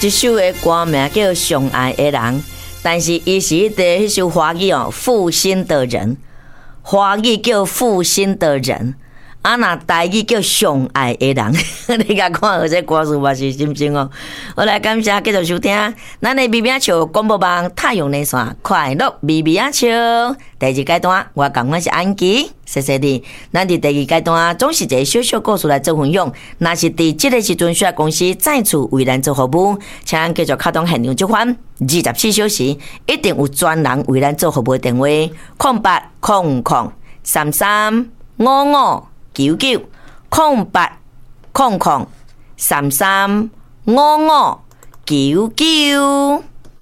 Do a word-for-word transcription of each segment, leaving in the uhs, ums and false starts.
这首的歌名叫《上爱的人》，但是伊是伫迄首华语哦，负心的人，华语叫负心的人。啊，那台语叫上爱的人，你甲看好这歌词嘛是心情哦。好来，感谢继续收听，咱的微微笑广播网太阳的线快乐微微笑第二阶段，我感觉是安琪，谢谢你。咱伫第二阶段总是一个小小故事来做分享，若是伫这个时阵需要公司再次为咱做服务，请继续开通现场接番，二十四小时一定有专人为咱做服务的电话：空八空空三三五五。九九空八空空三三五五九九。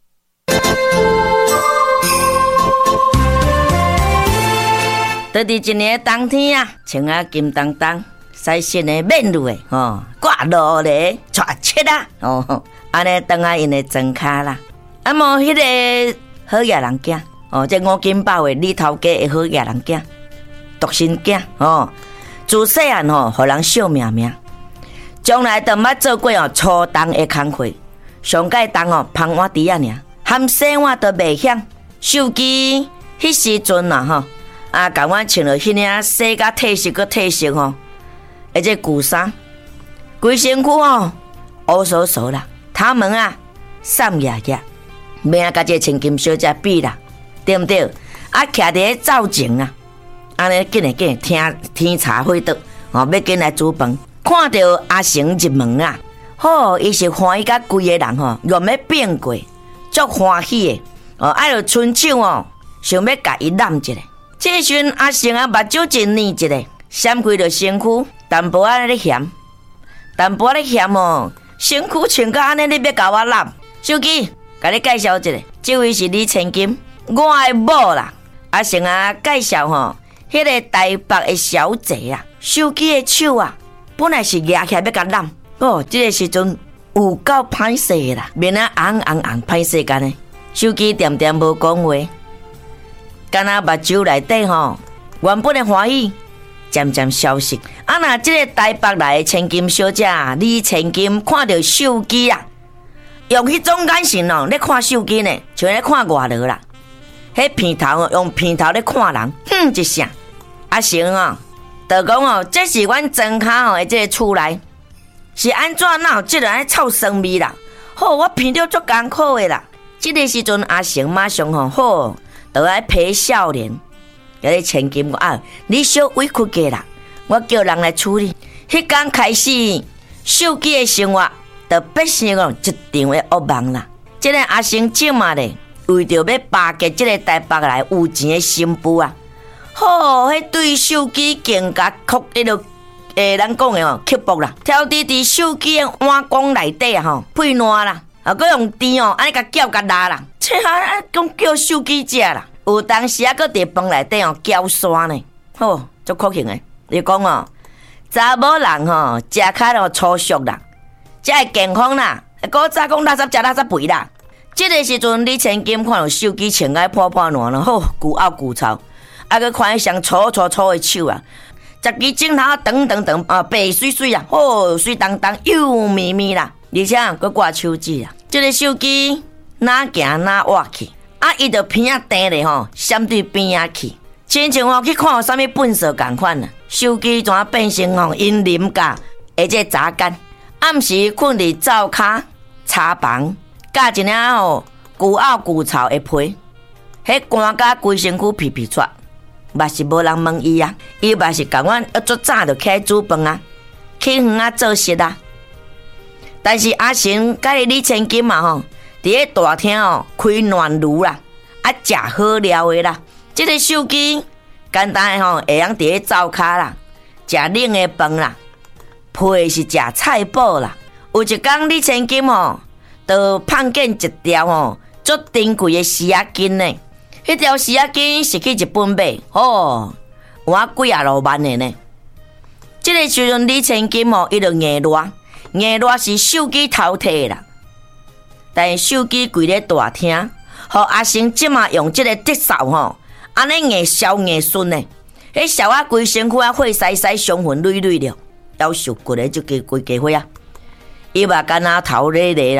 到伫一年冬天啊，穿啊金当当，晒身的面露的哦，挂落咧，带切啊哦，安尼当啊因的装卡啦，啊无迄个好野人囝哦，这五金包的里头家的好野人囝，独生囝哦。自细汉吼，互人笑命命，将来都捌做过哦初冬的工课，上届冬哦芳碗猪仔尔，含洗碗都袂响。手机迄时阵呐吼，啊，甲阮穿了迄领洗甲褪色个褪色吼，而且旧衫，规身躯哦乌索索啦，头毛啊散压压，命甲这千金小姐比啦，对毋对？啊，徛伫个灶前啊。安尼紧诶紧听天茶会倒，哦，要紧来煮饭。看到阿成入门啊，好，伊是欢喜甲规个人吼，愿要变过，足欢喜诶。哦，爱着伸手哦，想要甲伊揽一下。这时阵阿成啊，目睭真黏一个，闪开着身躯，淡薄仔咧嫌，淡薄仔咧嫌哦，身躯穿甲安尼，你要甲我揽？手机，甲你介绍一下，这位是李千金，我诶某啦。阿成啊，介绍吼。迄个台北的小姐啊，手机的手啊，本来是举起来要甲揽，哦，这个时阵有够歹势啦，面啊红红红歹势干呢，手机点点无讲话，干那目睭内底吼，原本的欢喜渐渐消失。啊，那这个台北来的千金小姐李千金看到手机啊，用迄种眼神哦，咧看手机呢，像咧看外劳啦，迄片头用片头咧看人，哼一声。阿成哦，就讲哦，这是阮庄卡吼的这个厝内，是安怎哪有这个爱臭酸味啦？好，我闻到足艰苦的啦。这个时阵，阿成马上吼好，就爱皮笑脸，有咧千金啊，你小委屈个啦，我叫人来处理。迄天开始，手机的生活就变成哦一场的噩梦啦。这个阿成即嘛咧，为着要巴结这个台北来有钱的新妇啊。好，迄对手机更加酷，迄落诶，咱讲诶吼，刻薄啦，挑滴伫手机诶碗缸内底啊吼，配烂啦，啊，佮用电哦，安尼甲搅甲拉啦，切啊，讲叫手机食啦，有当时啊，佮伫饭内底哦搅沙呢，吼，足酷型诶。你讲哦，查某人吼，食较咯粗俗啦，才会健康啦，古早讲垃圾食垃圾肥啦。这个时阵，李千金看到手机穿个破破烂烂，吼，旧拗旧臭。啊！佮看迄双粗粗粗的手啊，十支镜头长长长啊，白水水啊，好水当当，又咪咪啦，而且佮挂手指啊。这个手机哪行哪挖去，啊，伊就偏啊低咧吼，闪对边啊去，亲像吼去看有啥物粪扫共款啊。手机怎变成吼因林架，而且杂干，暗时困伫灶骹、茶房，加一领吼旧拗旧臭的皮，迄寒甲规身躯皮皮出。嘛是无人问伊啊，伊嘛是共阮要足早就起来煮饭啊，去园啊做事啊。但是阿成甲伊李千金嘛吼，伫咧大厅哦开暖炉啦，啊食好料的啦。即、这个手机简单的吼，会用伫咧灶骹啦，食冷的饭啦，配是食菜脯啦。有一天李千金吼，就碰见一条吼足珍贵的丝仔巾呢。迄条丝仔巾是去日本买，哦，有啊几啊落万的呢。这个时阵李千金哦，伊就硬热，硬热是手机头摕啦。但是手机柜咧大厅，互阿成即马用这个竹扫吼，安尼硬烧硬顺呢。迄烧啊规身躯啊火晒晒，伤痕累累了，夭寿骨的就加规家伙啊。伊嘛干那头咧咧啦，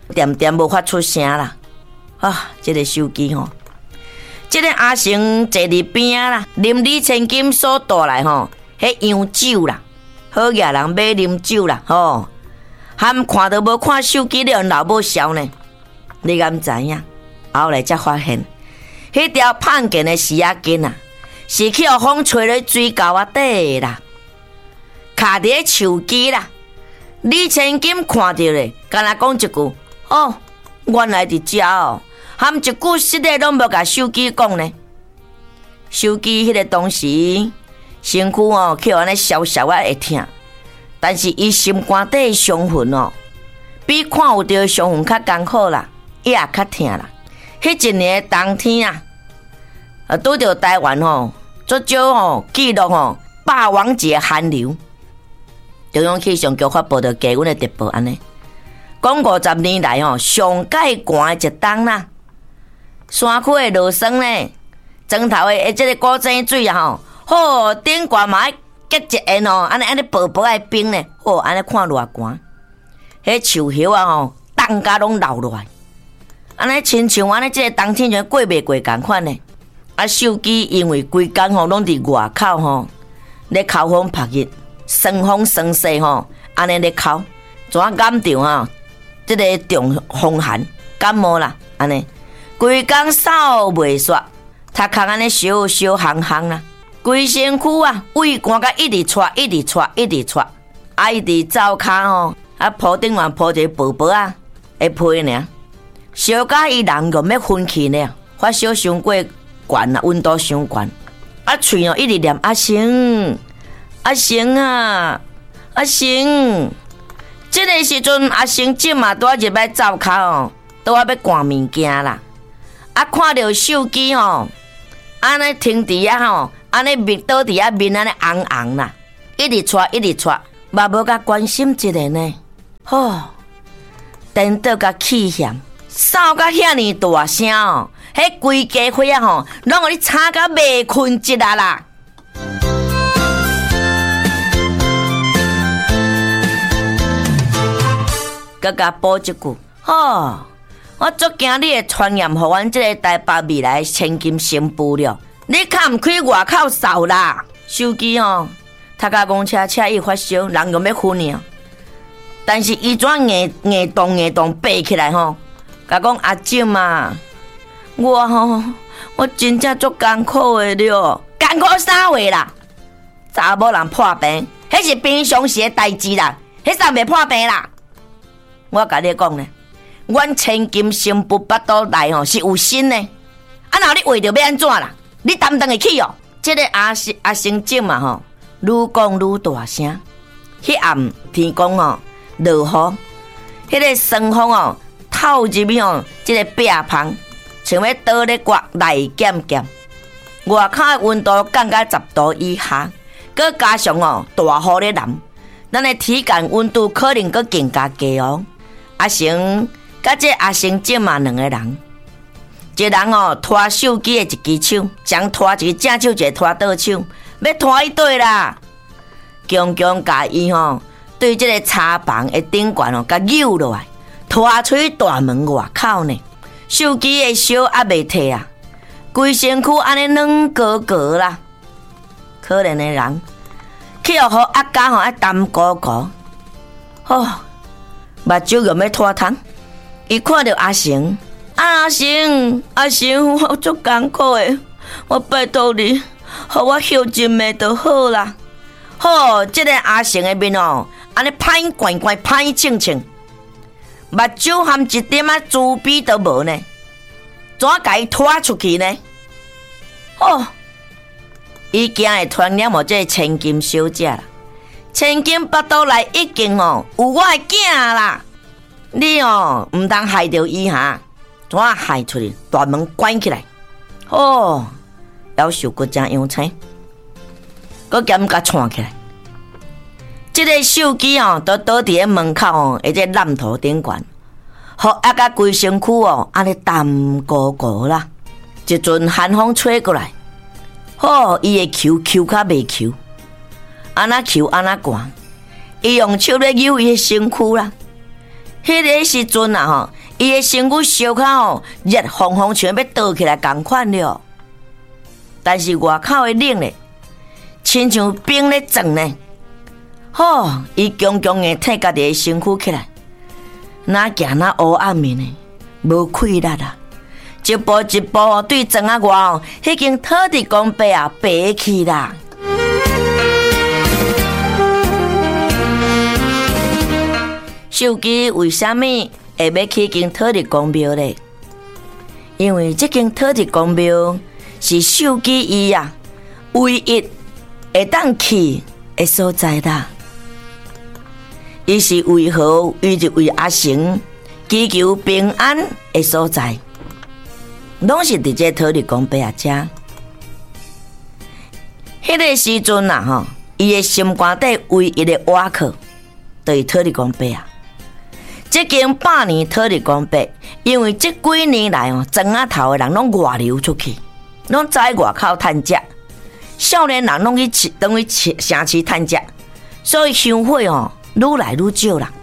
点点无发出声啦。啊，这个手机吼，这个阿成坐伫边啊啦，啉李千金所带来吼，迄洋酒啦，好野人买啉酒啦，吼，含看到无看手机了，老母笑呢。你敢知影？后来才发现，迄条胖见的丝仔巾啊，是去互风吹咧水沟啊底啦，卡伫手机啦。李千金看到咧，敢若讲一句：“哦，原来伫遮哦。”含一句实在拢无甲手机讲呢。手机迄个当时身躯哦，去安尼小小啊会疼，但是伊心肝底伤痕哦，比看有着伤痕较艰苦啦，伊也较疼啦。迄一年的冬天啊，啊拄着台湾吼，足少吼记录吼霸王级寒流。中央气象局发布着低温的特报安尼，讲五十年来吼上介寒的一冬啦。山区的落霜呢，庄头的即个古井水啊吼，好顶悬嘛结一缘哦，安尼安尼薄薄的冰呢，哦安尼看偌寒，迄树叶啊吼，冻甲拢流落来，安尼亲像安尼即个冬天像过袂过共款呢。啊，手机因为规工吼拢伫外口吼，咧烤风晒日，霜风霜势吼，安尼咧烤，怎啊染着啊？即个中风寒感冒啦，安尼。规工扫袂煞，头壳安尼烧烧烘烘啦，规身躯啊胃寒甲一直喘，一直喘，一直喘。啊，伊伫灶骹吼，啊铺顶完铺一个薄薄啊的被尔，烧甲伊人用要昏去呢，发烧伤过悬啦，温度伤悬。啊，喙哦一直念阿成，阿成啊，阿成。这个时阵阿成即嘛拄啊入来灶骹哦，拄啊要赶物件啦。啊！看到手机吼，安尼停伫啊吼，安尼面倒伫啊面安尼红红啦，一直撮一直撮，嘛无甲关心一个呢。吼，电脑甲气险，扫甲遐尼大声哦，迄规家伙啊吼，拢互你吵甲袂困一啊啦。佮甲补一句，吼。我足惊你会传染互阮即个台北未来千金新妇了。你较毋开外口扫啦！手机吼，头壳公车车伊发烧，人用要昏呢。但是伊怎硬硬动硬动爬起来吼，甲讲阿静啊，我吼我真正足艰苦的了，艰苦啥话啦？查某人破病，迄是平常时的代志啦，迄啥袂破病啦？我甲你讲呢。阮千金新妇巴肚内吼是有心呢，啊那你为着要安怎啦？你担当会起哦？这个阿生阿生姐嘛吼，愈讲愈大声。迄暗天公吼落雨，迄个霜风哦透入去哦，这个壁棚像要倒咧刮来减减。外口的温度降到十度以下，佮加上哦大雨咧淋，咱的体感温度可能佮更加低哦。阿成。甲这阿成姐嘛两个人，一人哦拖手机的一只手，将拖一个正手，一个拖倒手，要拖伊对啦，强强甲伊吼对这个茶房的顶悬哦，甲扭落来，拖出去大门外口呢。手机的烧还袂退啊，规身躯安尼软高高啦。可怜的人，去互阿家吼爱担高高，哦，目睭又要拖汤。伊看到阿成，阿成，阿成，我足艰苦的，我拜托你，互我休一暝就好啦。好，这个阿成的面哦，安尼歹怪怪，歹清清，目睭含一点啊珠笔都无呢，怎甲伊拖出去呢？哦，伊惊会传染我这个千金小姐啦，千金巴肚内已经哦有我的囝啦。你哦，唔通害着伊哈，怎啊害出去？大门关起来，哦，夭寿骨真样青，佮兼甲串起来。这个手机哦，都倒伫咧门口哦，或者烂头顶悬，互啊甲规身躯哦，安尼淡糊糊啦。一阵寒风吹过来，哦，伊会抽抽较袂抽，安那抽安那寒，伊用手咧扭伊的身躯啦。 迄个时阵啊吼，伊的身躯烧烤吼热烘烘，像要倒起来共款了。但是外口的冷咧，亲像冰咧撞呢。吼，伊强强的替家己的身躯起来，哪行哪乌暗面呢，无气力啊！一步一步对庄仔外哦，迄间土地公伯啊爬去啦。秀基为什么会要去间土地公庙呢？因为这间土地公庙是秀基伊啊唯一会当去的所在啦。伊是为何？伊就为阿成祈求平安的所在，拢是伫这土地公伯啊遮。迄个时阵啊吼，伊的心肝底唯一的倚靠，就是土地公伯啊。这间百年土地公伯，因为这几年来哦，庄仔头的人拢外流出去，拢在外口趁食，少年人拢去等于城市趁食，所以香火哦愈来愈少啦。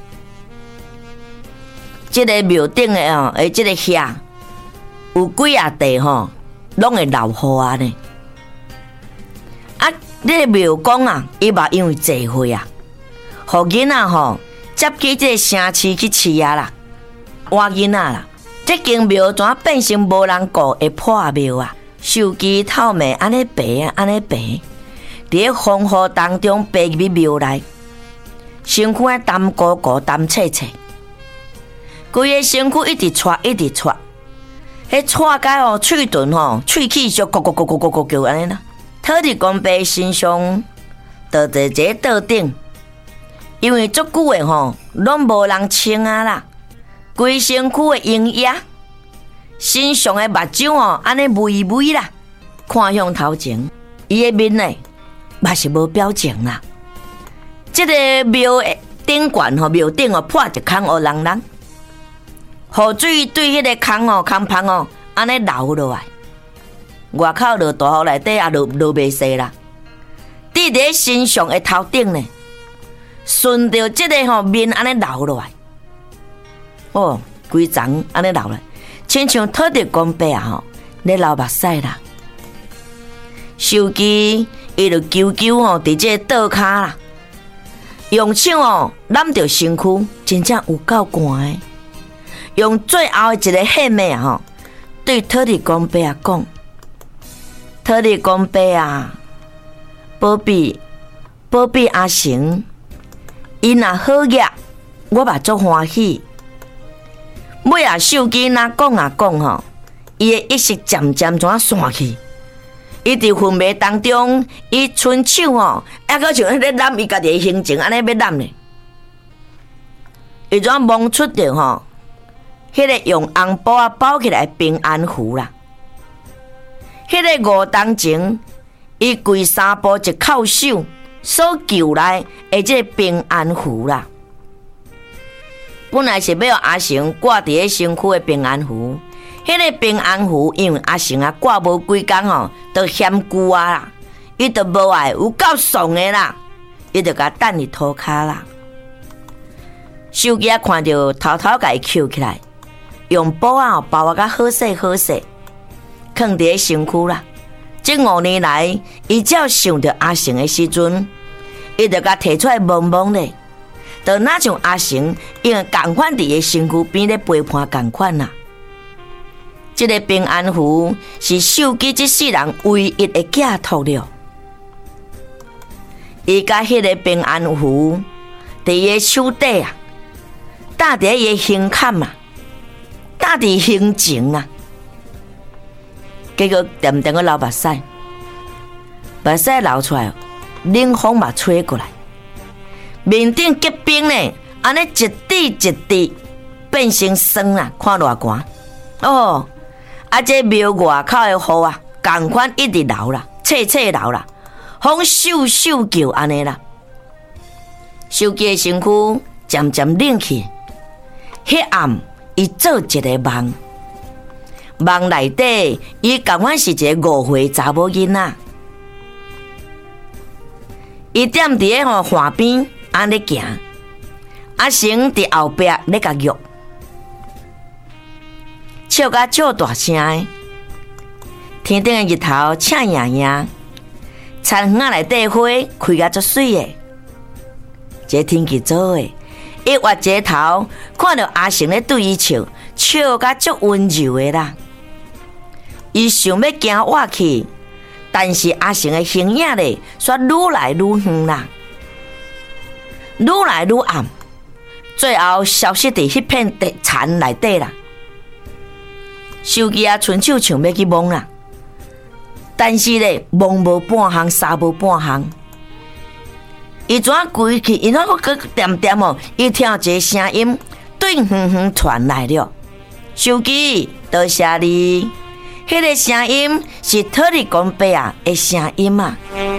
这个庙顶的哦，诶，这个遐有几啊地吼，拢会老雨啊呢。啊，这个庙公啊，伊嘛因为聚会啊，互囡仔吼。接去这个城市去饲啊啦，活囡仔啦，这间庙怎变成无人顾的破庙啊？手机透明安尼白啊，安尼白，伫风雨当中爬入庙内，身躯啊澹鼓鼓、澹切切，规个身躯一直喘，一直喘，迄喘解哦，喙唇吼，喙齿就咕咕咕咕咕咕叫安尼啦。土地公伯身上倒在一个桌顶。因为足久的吼，拢无人清啊啦，规身躯的营液，身上的目睭哦，安尼微微啦，看向头前，伊的面呢，嘛是无表情啦。这个庙的顶悬吼，庙顶哦破一坑乌人人，雨水对迄个坑哦、坑旁哦，安尼流落来，外口落大雨内底也落落袂细啦，滴伫身上的头顶呢。顺着这个吼面安尼流落来，哦，规层安尼流来，亲像土地公伯啊吼，咧流目屎啦。手机伊就啾啾吼，伫这倒骹啦，用手哦揽着身躯，真正有够寒的。用最后的一个献媚啊吼，对土地公伯啊讲：土地公伯啊，保庇保庇阿成。伊若好业，我嘛足欢喜。尾啊，手机若讲啊讲吼，伊的意识渐渐怎啊散去？伊伫昏迷当中，伊伸手吼，还阁像咧揽伊家己的心情，安尼要揽呢。伊怎摸出着吼，迄个用红布啊包起来平安符啦。迄个五当前，伊跪三步一叩首。所求来的这个平安符啦，本来是要阿成挂伫咧身躯的平安符，迄、那个平安符因为阿成啊挂无几工吼，都嫌旧啊啦，伊都无爱，有够爽的啦，伊就甲等伫涂骹啦。手机啊看到偷偷甲伊捡起来，用布啊包啊甲好势好势，放伫咧身躯啦。这五年来，伊只要想到阿成的时阵，伊就甲摕出来摸摸咧，就哪像阿成因为共款伫个身躯边咧陪伴共款啦。这个平安符是手机这世人唯一的寄托了。伊甲迄个平安符伫伊手底啊，搭伫伊胸坎啊，搭伫胸前啊。结果点点个流目屎，目屎流出来，冷风嘛吹过来，面顶结冰呢，安尼一滴一滴变成霜啦，看偌寒哦！啊，这庙外口的雨啊，共款一直流啦，切切流啦，风咻咻叫安尼啦，手机的身躯渐渐冷去，迄暗伊做一个梦。梦内底，伊共款是一个五岁查某囡仔，伊踮伫个吼岸边安尼行， 阿成伫后壁咧甲玉，笑甲笑大声的。天顶的日头赤盈盈，田园内底花开甲足水的。这天气早的，一月这头看到阿成咧对伊笑，笑甲足温柔的啦。伊想要行活去，但是阿成的形影咧，却愈来愈远啦，愈来愈暗，最后消失伫迄片地田内底啦。手机啊，伸手想要去摸啦，但是咧摸无半项，杀无半项。伊怎啊规去？伊怎个点点哦？伊听到一个声音，对远远传来了。手机，多谢你。迄、那个声音是特里公伯啊的声音啊。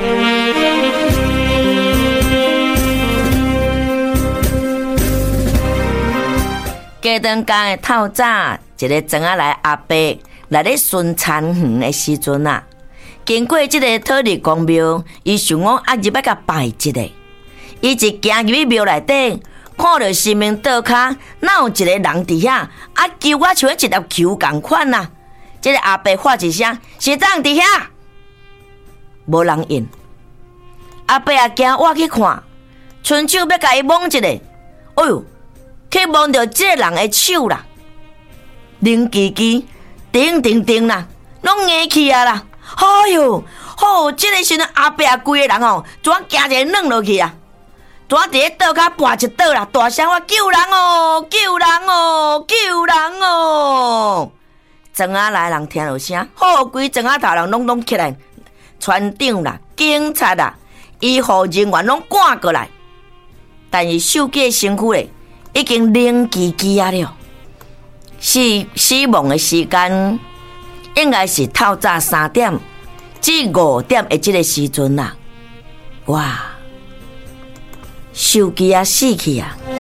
加长江的透早，一个庄仔来阿伯来咧巡田园的时阵啊，经过即个特里公庙，伊想讲啊入要甲拜一个。伊一行入去庙内底，看到神明桌骹，哪有一个人伫遐啊？求我像一粒球共款呐！即、这个阿伯喊一声：“是当伫遐？”无人应。阿伯也惊我去看，伸手要甲伊摸一个，哎呦，去摸到即个人的手啦，灵机机，叮叮叮啦，拢硬去啊啦！哎呦，好、哦，即、这个时阵阿伯啊，规个人哦，怎惊一个软落去啊？怎伫咧倒骹跋一倒啦？大声话救人哦，救人哦，救人哦！庄仔来人听到声，好，规庄仔头人拢拢起来，船长啦、警察啦、医护人员拢赶过来，但是手机的身躯咧已经冷叽叽啊了。死死亡的时间应该是透早三点至五点的这个时阵啦。哇，手机啊死去啊！